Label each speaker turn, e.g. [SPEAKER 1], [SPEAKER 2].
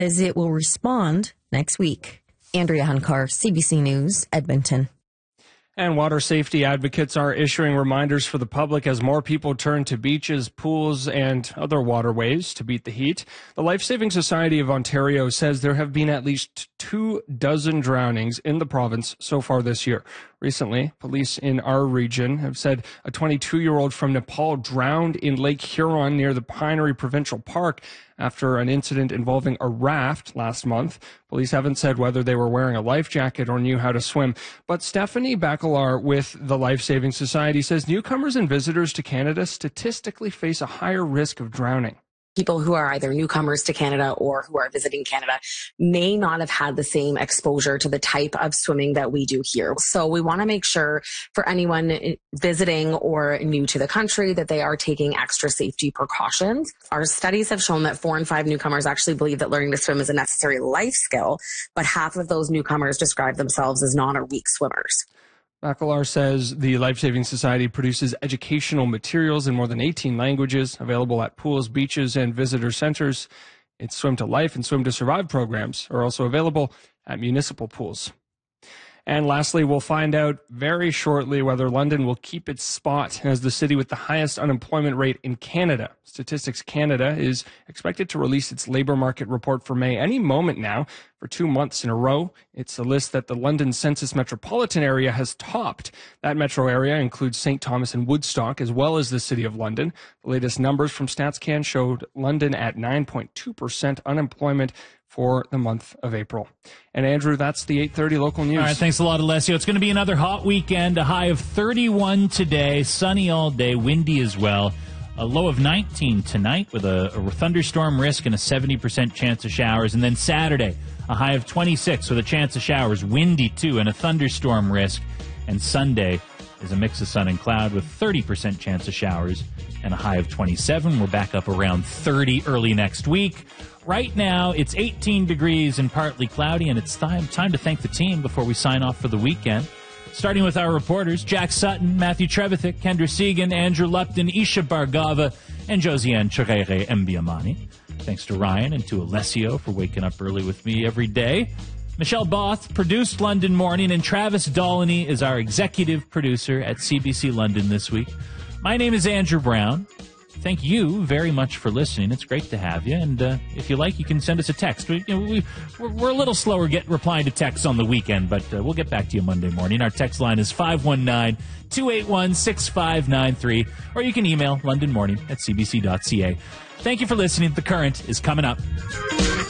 [SPEAKER 1] as it will respond next week. Andrea Hunkar, CBC News, Edmonton.
[SPEAKER 2] And water safety advocates are issuing reminders for the public as more people turn to beaches, pools, and other waterways to beat the heat. The Life Saving Society of Ontario says there have been at least 24 drownings in the province so far this year. Recently, police in our region have said a 22-year-old from Nepal drowned in Lake Huron near the Pinery Provincial Park after an incident involving a raft last month. Police haven't said whether they were wearing a life jacket or knew how to swim. But Stephanie Bacalar with the Life Saving Society says newcomers and visitors to Canada statistically face a higher risk of drowning.
[SPEAKER 3] People who are either newcomers to Canada or who are visiting Canada may not have had the same exposure to the type of swimming that we do here. So we want to make sure for anyone visiting or new to the country that they are taking extra safety precautions. Our studies have shown that 4 in 5 newcomers actually believe that learning to swim is a necessary life skill, but half of those newcomers describe themselves as non or weak swimmers.
[SPEAKER 2] Bacalar says the Life Saving Society produces educational materials in more than 18 languages available at pools, beaches, and visitor centers. Its Swim to Life and Swim to Survive programs are also available at municipal pools. And lastly, we'll find out very shortly whether London will keep its spot as the city with the highest unemployment rate in Canada. Statistics Canada is expected to release its labor market report for May any moment now for 2 months in a row. It's a list that the London Census metropolitan area has topped. That metro area includes St. Thomas and Woodstock, as well as the city of London. The latest numbers from StatsCan showed London at 9.2% unemployment for the month of April. And Andrew, that's the 8:30 local news.
[SPEAKER 4] All right, thanks a lot, Alessio. It's going to be another hot weekend, a high of 31 today, sunny all day, windy as well. A low of 19 tonight with a thunderstorm risk and a 70% chance of showers. And then Saturday, a high of 26 with a chance of showers, windy too, and a thunderstorm risk. And Sunday is a mix of sun and cloud with 30% chance of showers and a high of 27. We're back up around 30 early next week. Right now, it's 18 degrees and partly cloudy, and it's time to thank the team before we sign off for the weekend. Starting with our reporters, Jack Sutton, Matthew Trevithick, Kendra Segan, Andrew Lupton, Isha Bargava, and Josiane Chirere Mbiamani. Thanks to Ryan and to Alessio for waking up early with me every day. Michelle Both produced London Morning, and Travis Dolany is our executive producer at CBC London this week. My name is Andrew Brown. Thank you very much for listening. It's great to have you. And if you like, you can send us a text. We're a little slower replying to texts on the weekend, but we'll get back to you Monday morning. Our text line is 519-281-6593, or you can email londonmorning@cbc.ca. Thank you for listening. The Current is coming up.